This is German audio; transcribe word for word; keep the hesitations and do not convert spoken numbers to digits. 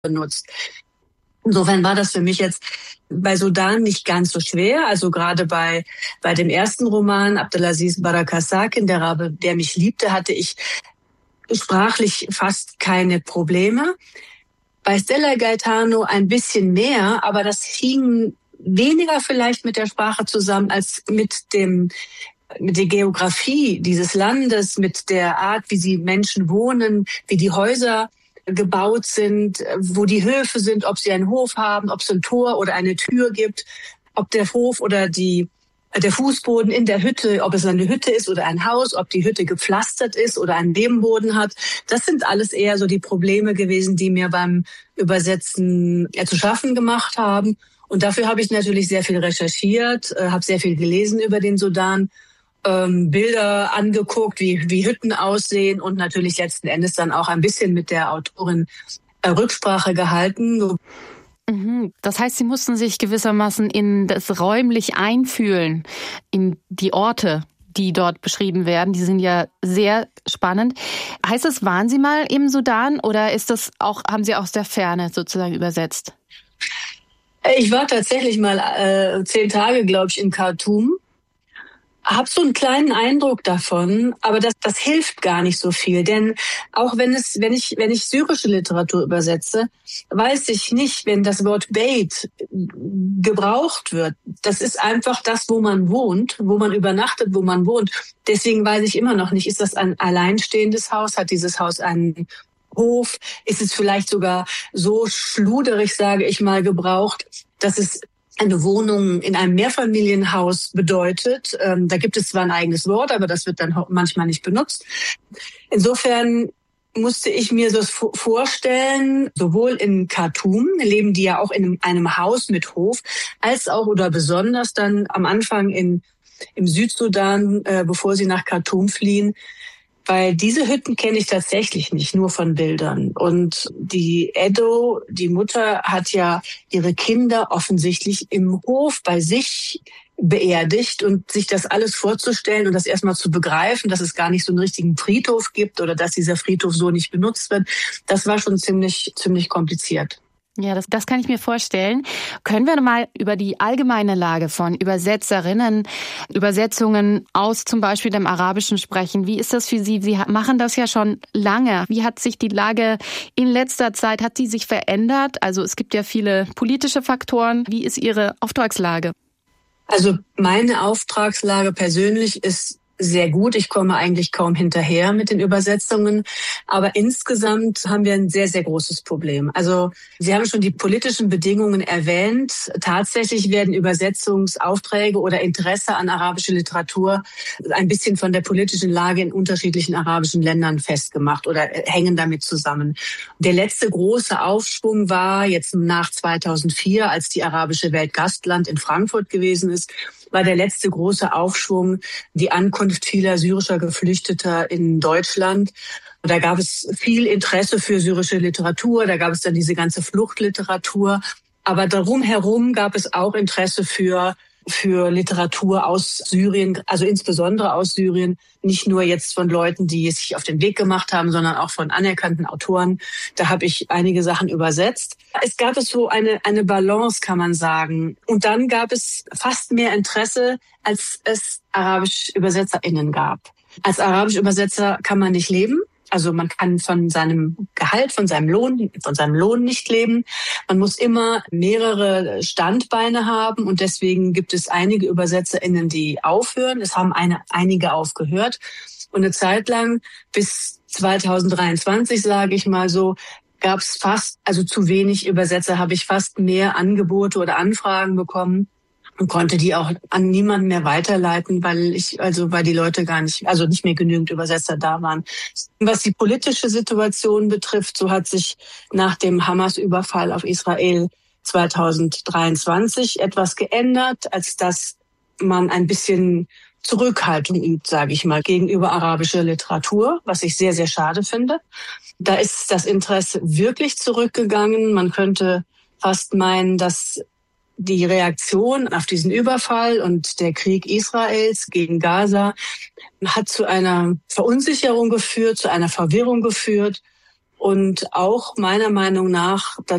benutzt. Insofern war das für mich jetzt bei Sudan nicht ganz so schwer. Also gerade bei bei dem ersten Roman, Abdelaziz Baraka Sakin, der Rabe, der mich liebte, hatte ich sprachlich fast keine Probleme. Bei Stella Gaetano ein bisschen mehr, aber das hing weniger vielleicht mit der Sprache zusammen als mit dem mit der Geografie dieses Landes, mit der Art, wie sie Menschen wohnen, wie die Häuser gebaut sind, wo die Höfe sind, ob sie einen Hof haben, ob es ein Tor oder eine Tür gibt, ob der Hof oder die der Fußboden in der Hütte, ob es eine Hütte ist oder ein Haus, ob die Hütte gepflastert ist oder einen Nebenboden hat. Das sind alles eher so die Probleme gewesen, die mir beim Übersetzen ja, zu schaffen gemacht haben. Und dafür habe ich natürlich sehr viel recherchiert, äh, habe sehr viel gelesen über den Sudan, ähm, Bilder angeguckt, wie, wie Hütten aussehen und natürlich letzten Endes dann auch ein bisschen mit der Autorin äh, Rücksprache gehalten. Das heißt, Sie mussten sich gewissermaßen in das räumlich einfühlen, in die Orte, die dort beschrieben werden. Die sind ja sehr spannend. Heißt das, waren Sie mal im Sudan oder ist das auch, haben Sie aus der Ferne sozusagen übersetzt? Ich war tatsächlich mal äh, zehn Tage, glaube ich, in Khartoum. Hab so einen kleinen Eindruck davon, aber das, das hilft gar nicht so viel, denn auch wenn es, wenn ich, wenn ich syrische Literatur übersetze, weiß ich nicht, wenn das Wort Beit gebraucht wird. Das ist einfach das, wo man wohnt, wo man übernachtet, wo man wohnt. Deswegen weiß ich immer noch nicht, ist das ein alleinstehendes Haus? Hat dieses Haus einen Hof? Ist es vielleicht sogar so schluderig, sage ich mal, gebraucht, dass es eine Wohnung in einem Mehrfamilienhaus bedeutet. Ähm, da gibt es zwar ein eigenes Wort, aber das wird dann manchmal nicht benutzt. Insofern musste ich mir das vorstellen, sowohl in Khartoum leben die ja auch in einem Haus mit Hof, als auch oder besonders dann am Anfang in, im Südsudan, äh, bevor sie nach Khartoum fliehen. Weil diese Hütten kenne ich tatsächlich nicht, nur von Bildern. Und die Edo, die Mutter, hat ja ihre Kinder offensichtlich im Hof bei sich beerdigt und sich das alles vorzustellen und das erstmal zu begreifen, dass es gar nicht so einen richtigen Friedhof gibt oder dass dieser Friedhof so nicht benutzt wird, das war schon ziemlich, ziemlich kompliziert. Ja, das, das kann ich mir vorstellen. Können wir mal über die allgemeine Lage von Übersetzerinnen, Übersetzungen aus zum Beispiel dem Arabischen sprechen? Wie ist das für Sie? Sie machen das ja schon lange. Wie hat sich die Lage in letzter Zeit, hat sie sich verändert? Also es gibt ja viele politische Faktoren. Wie ist Ihre Auftragslage? Also meine Auftragslage persönlich ist sehr gut. Ich komme eigentlich kaum hinterher mit den Übersetzungen. Aber insgesamt haben wir ein sehr, sehr großes Problem. Also Sie haben schon die politischen Bedingungen erwähnt. Tatsächlich werden Übersetzungsaufträge oder Interesse an arabischer Literatur ein bisschen von der politischen Lage in unterschiedlichen arabischen Ländern festgemacht oder hängen damit zusammen. Der letzte große Aufschwung war jetzt nach zweitausendvier, als die arabische Welt Gastland in Frankfurt gewesen ist, war der letzte große Aufschwung die Ankunft vieler syrischer Geflüchteter in Deutschland. Da gab es viel Interesse für syrische Literatur, da gab es dann diese ganze Fluchtliteratur. Aber darum herum gab es auch Interesse für für Literatur aus Syrien, also insbesondere aus Syrien, nicht nur jetzt von Leuten, die es sich auf den Weg gemacht haben, sondern auch von anerkannten Autoren. Da habe ich einige Sachen übersetzt. Es gab es so eine eine Balance, kann man sagen. Und dann gab es fast mehr Interesse, als es arabisch ÜbersetzerInnen gab. Als arabisch Übersetzer kann man nicht leben. Also man kann von seinem Gehalt, von seinem Lohn, von seinem Lohn nicht leben. Man muss immer mehrere Standbeine haben und deswegen gibt es einige ÜbersetzerInnen, die aufhören. Es haben eine, einige aufgehört. Und eine Zeit lang, bis zweitausenddreiundzwanzig, sage ich mal so, gab es fast, also zu wenig Übersetzer, habe ich fast mehr Angebote oder Anfragen bekommen. Und konnte die auch an niemanden mehr weiterleiten, weil ich, also weil die Leute gar nicht, also nicht mehr genügend Übersetzer da waren. Was die politische Situation betrifft, so hat sich nach dem Hamas-Überfall auf Israel zweitausenddreiundzwanzig etwas geändert, als dass man ein bisschen Zurückhaltung übt, sage ich mal, gegenüber arabischer Literatur, was ich sehr, sehr schade finde. Da ist das Interesse wirklich zurückgegangen. Man könnte fast meinen, dass die Reaktion auf diesen Überfall und der Krieg Israels gegen Gaza hat zu einer Verunsicherung geführt, zu einer Verwirrung geführt. Und auch meiner Meinung nach,